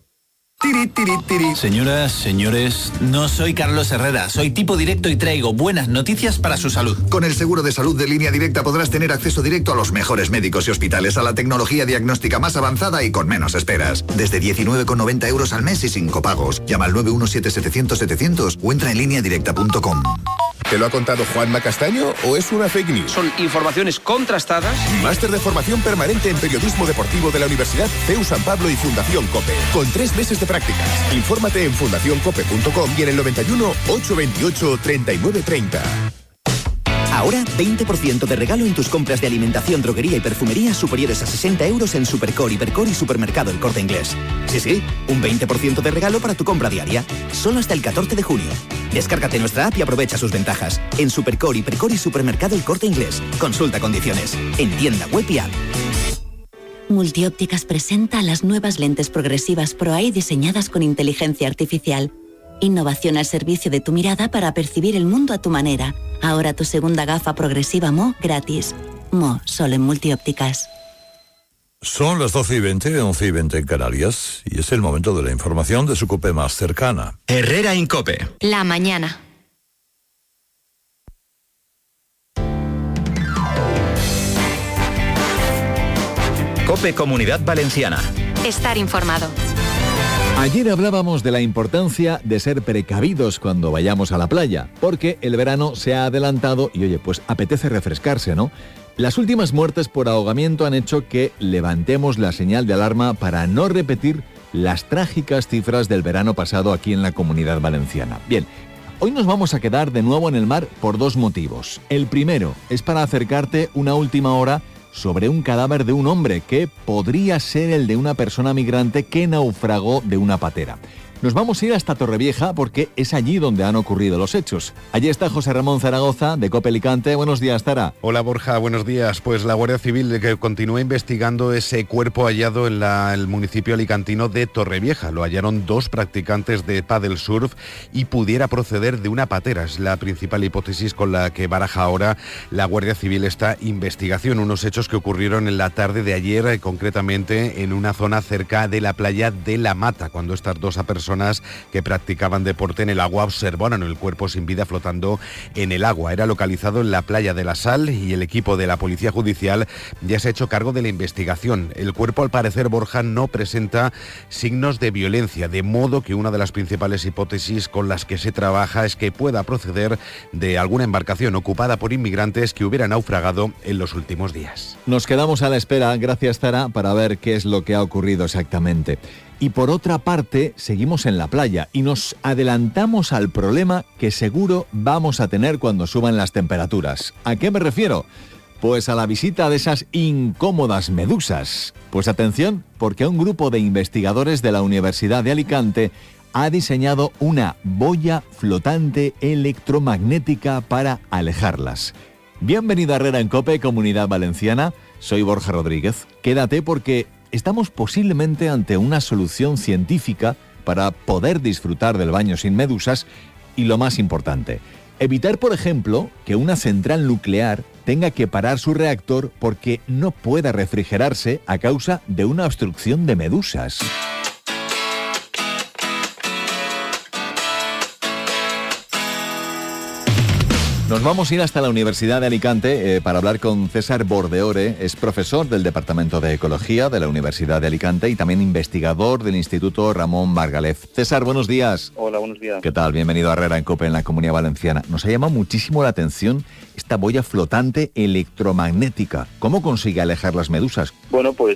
Señoras, señores, no soy Carlos Herrera, soy tipo directo y traigo buenas noticias para su salud. Con el seguro de salud de Línea Directa podrás tener acceso directo a los mejores médicos y hospitales, a la tecnología diagnóstica más avanzada y con menos esperas. Desde 19,90 euros al mes y sin copagos. Llama al 917-700-700 o entra en lineadirecta.com. ¿Te lo ha contado Juanma Castaño o es una fake news? Son informaciones contrastadas. Máster de formación permanente en periodismo deportivo de la Universidad CEU San Pablo y Fundación COPE. Con 3 meses de prácticas. Infórmate en fundacioncope.com y en el 91 828 3930. Ahora 20% de regalo en tus compras de alimentación, droguería y perfumería superiores a 60 euros en Supercore, Hipercore y Supermercado El Corte Inglés. Sí, un 20% de regalo para tu compra diaria. Solo hasta el 14 de junio. Descárgate nuestra app y aprovecha sus ventajas. En Supercore, Hipercore y Supermercado El Corte Inglés. Consulta condiciones. En tienda web y app. Multiópticas presenta las nuevas lentes progresivas Pro-Eye diseñadas con inteligencia artificial. Innovación al servicio de tu mirada para percibir el mundo a tu manera. Ahora tu segunda gafa progresiva Mo gratis. Mo, solo en Multiópticas. Son las 12:20, 11:20 en Canarias, y es el momento de la información de su COPE más cercana. Herrera Incope. La mañana. COPE Comunidad Valenciana. Estar informado. Ayer hablábamos de la importancia de ser precavidos cuando vayamos a la playa, porque el verano se ha adelantado y oye, pues apetece refrescarse, ¿no? Las últimas muertes por ahogamiento han hecho que levantemos la señal de alarma para no repetir las trágicas cifras del verano pasado aquí en la Comunidad Valenciana. Bien, hoy nos vamos a quedar de nuevo en el mar por 2 motivos. El primero es para acercarte una última hora sobre un cadáver de un hombre que podría ser el de una persona migrante que naufragó de una patera. Nos vamos a ir hasta Torrevieja porque es allí donde han ocurrido los hechos. Allí está José Ramón Zaragoza, de COPE Alicante. Buenos días, Zara. Hola, Borja, buenos días. Pues la Guardia Civil que continúa investigando ese cuerpo hallado en el municipio alicantino de Torrevieja. Lo hallaron 2 practicantes de paddle surf y pudiera proceder de una patera. Es la principal hipótesis con la que baraja ahora la Guardia Civil esta investigación. Unos hechos que ocurrieron en la tarde de ayer, concretamente en una zona cerca de la playa de La Mata, cuando estas 2 personas que practicaban deporte en el agua observaron el cuerpo sin vida flotando en el agua. Era localizado en la playa de La Sal y el equipo de la Policía Judicial ya se ha hecho cargo de la investigación. El cuerpo, al parecer, Borja, no presenta signos de violencia, de modo que una de las principales hipótesis con las que se trabaja es que pueda proceder de alguna embarcación ocupada por inmigrantes que hubieran naufragado en los últimos días. Nos quedamos a la espera, gracias, Zara, para ver qué es lo que ha ocurrido exactamente. Y por otra parte, seguimos en la playa y nos adelantamos al problema que seguro vamos a tener cuando suban las temperaturas. ¿A qué me refiero? Pues a la visita de esas incómodas medusas. Pues atención, porque un grupo de investigadores de la Universidad de Alicante ha diseñado una boya flotante electromagnética para alejarlas. Bienvenido a Herrera en COPE, Comunidad Valenciana. Soy Borja Rodríguez. Quédate porque estamos posiblemente ante una solución científica para poder disfrutar del baño sin medusas y, lo más importante, evitar, por ejemplo, que una central nuclear tenga que parar su reactor porque no pueda refrigerarse a causa de una obstrucción de medusas. Nos vamos a ir hasta la Universidad de Alicante para hablar con César Bordeore. Es profesor del Departamento de Ecología de la Universidad de Alicante y también investigador del Instituto Ramón Margalef. César, buenos días. Hola, buenos días. ¿Qué tal? Bienvenido a Herrera en COPE en la Comunidad Valenciana. Nos ha llamado muchísimo la atención esta boya flotante electromagnética. ¿Cómo consigue alejar las medusas? Bueno, pues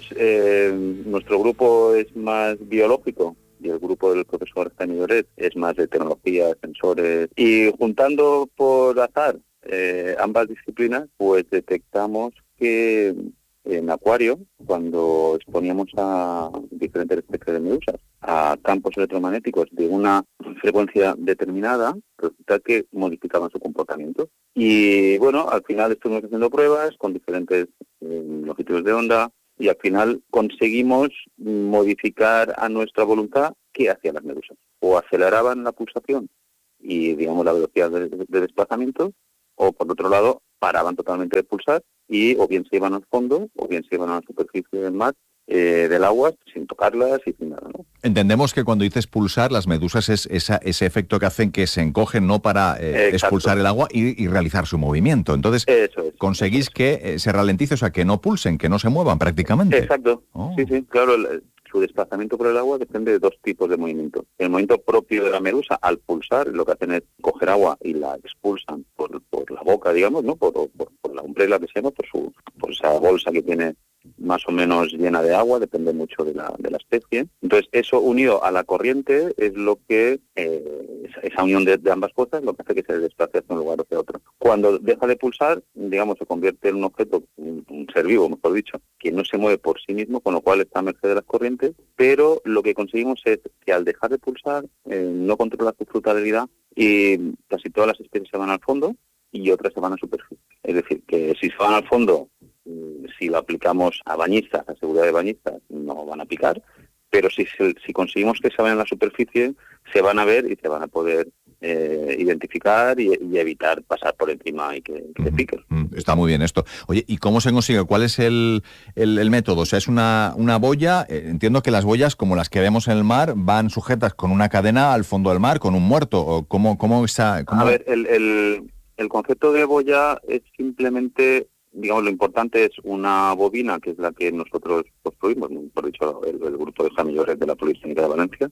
nuestro grupo es más biológico y el grupo del profesor Jaime Lloret es más de tecnología, sensores, y juntando por azar ambas disciplinas, pues detectamos que en acuario, cuando exponíamos a diferentes especies de medusas a campos electromagnéticos de una frecuencia determinada, resulta que modificaban su comportamiento. Y bueno, al final estuvimos haciendo pruebas con diferentes longitudes de onda, y al final conseguimos modificar a nuestra voluntad qué hacían las medusas. O aceleraban la pulsación y, digamos, la velocidad de desplazamiento, o por otro lado, paraban totalmente de pulsar y o bien se iban al fondo o bien se iban a la superficie del mar, del agua, sin tocarlas y sin nada, ¿no? Entendemos que cuando dices pulsar, las medusas es ese efecto que hacen que se encogen, ¿no?, para expulsar el agua y realizar su movimiento. Entonces, conseguís que se ralentice, o sea, que no pulsen, que no se muevan prácticamente. Exacto. Sí, claro, su desplazamiento por el agua depende de dos tipos de movimiento. El movimiento propio de la medusa, al pulsar, lo que hacen es coger agua y la expulsan por la boca, digamos, ¿no?, por la umbrella que se llama, por esa bolsa que tiene más o menos llena de agua, depende mucho de la especie. Entonces, eso unido a la corriente es lo que, esa unión de ambas cosas, lo que hace que se desplace hacia un lugar o hacia otro. Cuando deja de pulsar, digamos, se convierte en un objeto, un ser vivo, mejor dicho, que no se mueve por sí mismo, con lo cual está a merced de las corrientes, pero lo que conseguimos es que al dejar de pulsar, no controla su flotabilidad y casi todas las especies se van al fondo y otras se van a superficie. Es decir, que si se van al fondo, si lo aplicamos a bañistas, a seguridad de bañistas, no van a picar, pero si conseguimos que se vayan a la superficie, se van a ver y se van a poder identificar y evitar pasar por encima y que piquen. Está muy bien esto. Oye, ¿y cómo se consigue? ¿Cuál es el método? O sea, es una boya. Entiendo que las boyas, como las que vemos en el mar, van sujetas con una cadena al fondo del mar, con un muerto. ¿O cómo está? A ver, el concepto de boya es simplemente, digamos, lo importante es una bobina, que es la que nosotros construimos, por dicho, el grupo de Jaime Lloret de la Politécnica de Valencia.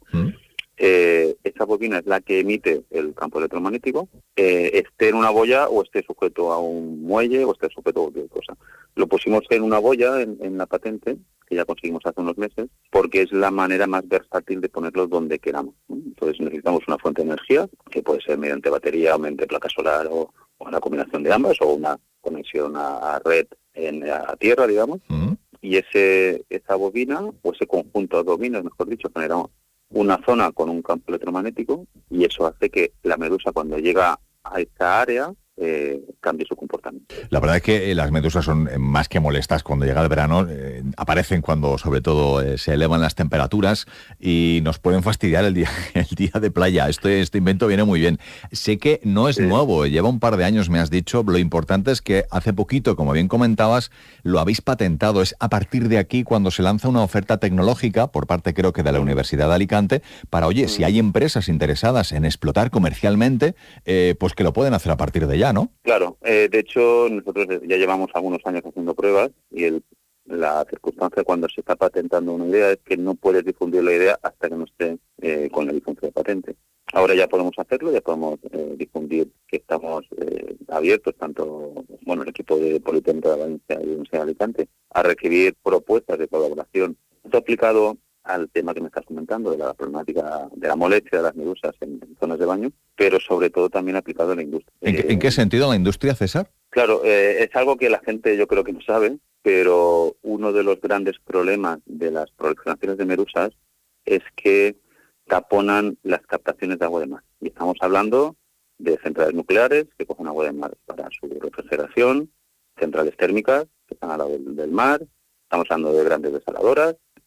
Esa bobina es la que emite el campo electromagnético, esté en una boya o esté sujeto a un muelle o esté sujeto a cualquier cosa. Lo pusimos en una boya en la patente, que ya conseguimos hace unos meses, porque es la manera más versátil de ponerlo donde queramos, ¿no? Entonces necesitamos una fuente de energía, que puede ser mediante batería o mediante placa solar o una combinación de ambas, o una conexión a red a tierra, digamos. Y esa bobina, o ese conjunto de bobinas, mejor dicho, genera una zona con un campo electromagnético, y eso hace que la medusa, cuando llega a esta área, cambie su comportamiento. La verdad es que las medusas son más que molestas cuando llega el verano. Aparecen cuando, sobre todo, se elevan las temperaturas y nos pueden fastidiar el día de playa. Este invento viene muy bien. Sé que no es nuevo, lleva un par de años, me has dicho. Lo importante es que hace poquito, como bien comentabas, lo habéis patentado. Es a partir de aquí cuando se lanza una oferta tecnológica por parte, creo que, de la Universidad de Alicante para, oye, si hay empresas interesadas en explotar comercialmente, pues que lo pueden hacer a partir de ya, ¿no? Claro, de hecho nosotros ya llevamos algunos años haciendo pruebas y la circunstancia cuando se está patentando una idea es que no puedes difundir la idea hasta que no esté con la licencia de patente. Ahora ya podemos hacerlo, ya podemos difundir que estamos abiertos, tanto el equipo de Politécnica de Valencia y Universidad de Alicante, a recibir propuestas de colaboración. Esto aplicado al tema que me estás comentando, de la problemática de la molestia de las medusas en zonas de baño, pero sobre todo también aplicado a la industria. ¿En qué sentido la industria, César? Claro, es algo que la gente yo creo que no sabe, pero uno de los grandes problemas de las proliferaciones de medusas es que taponan las captaciones de agua de mar. Y estamos hablando de centrales nucleares que cogen agua de mar para su refrigeración, centrales térmicas que están al lado del mar, estamos hablando de grandes desaladoras,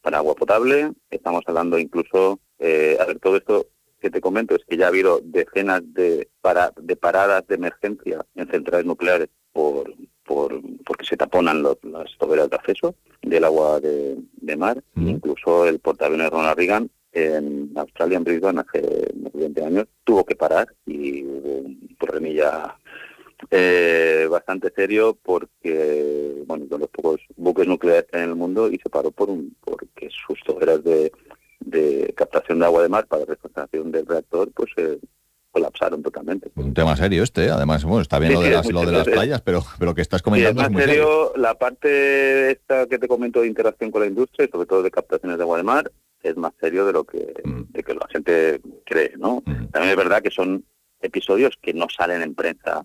para agua potable. Estamos hablando incluso, todo esto que te comento es que ya ha habido decenas de paradas de emergencia en centrales nucleares porque se taponan las toberas de acceso del agua de mar. Incluso el portaaviones Ronald Reagan en Australia, en Brisbane, hace 20 años, tuvo que parar y hubo un problemilla bastante serio porque, con los pocos buques nucleares que hay en el mundo, y se paró porque sus toberas de captación de agua de mar para refrigeración del reactor colapsaron totalmente. Un tema serio además, está bien lo de las playas, pero que estás comentando es muy serio. La parte esta que te comento de interacción con la industria, y sobre todo de captaciones de agua de mar, es más serio de lo que la gente cree, ¿no? También es verdad que son episodios que no salen en prensa,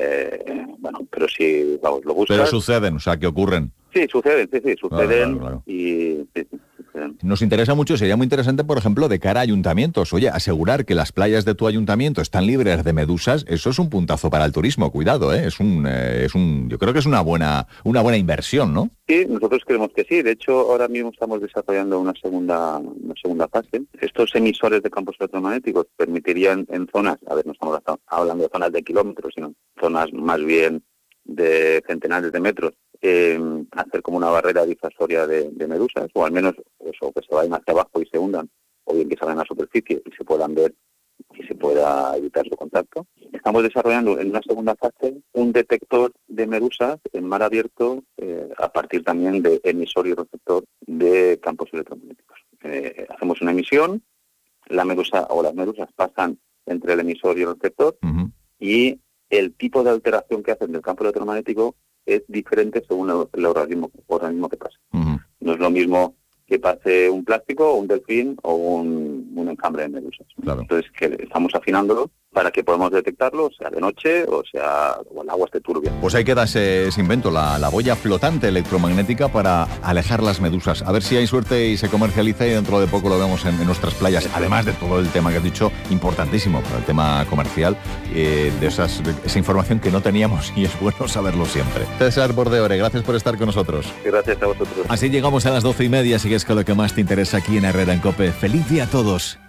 pero si lo buscas... Pero suceden, que ocurren. Sí, suceden. Claro. Y nos interesa mucho, sería muy interesante, por ejemplo, de cara a ayuntamientos. Oye, asegurar que las playas de tu ayuntamiento están libres de medusas, eso es un puntazo para el turismo, cuidado, yo creo que es una buena inversión, ¿no? Sí, nosotros creemos que sí. De hecho, ahora mismo estamos desarrollando una segunda fase. Estos emisores de campos electromagnéticos permitirían en zonas, no estamos hablando de zonas de kilómetros, sino zonas más bien de centenares de metros, hacer como una barrera disuasoria de medusas, o al menos eso, que se vayan hacia abajo y se hundan, o bien que salgan a la superficie y se puedan ver y se pueda evitar su contacto. Estamos desarrollando en una segunda fase un detector de medusas en mar abierto a partir también de emisor y receptor de campos electromagnéticos. Hacemos una emisión, la medusa o las medusas pasan entre el emisor y el receptor, y el tipo de alteración que hacen del campo electromagnético es diferente según el organismo que pase. No es lo mismo que pase un plástico, o un delfín, o un enjambre de medusas. Claro. Entonces, que estamos afinándolo para que podamos detectarlo, sea de noche o el agua esté turbia. Pues ahí queda ese invento, la boya flotante electromagnética para alejar las medusas. A ver si hay suerte y se comercializa, y dentro de poco lo vemos en nuestras playas. Además de todo el tema que has dicho, importantísimo para el tema comercial, esa información que no teníamos, y es bueno saberlo siempre. César Bordeore, gracias por estar con nosotros. Gracias a vosotros. Así llegamos a las 12:30, así que es con lo que más te interesa aquí en Herrera en COPE. ¡Feliz día a todos!